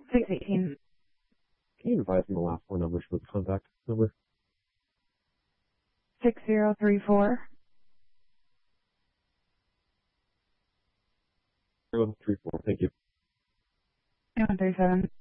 618. Can you advise me the last four numbers for the contact number? 6034. 0134. Thank you. 137.